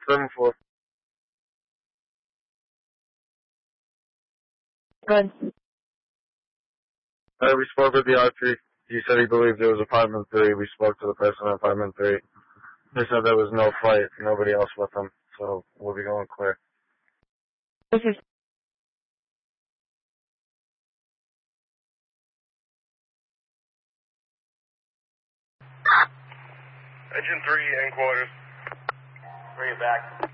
7-4. Good. We spoke with the R3. He said he believed it was apartment 3. We spoke to the person in apartment 3. They said there was no fight, nobody else with them, so we'll be going clear. This is Engine 3 in quarters. Bring it back.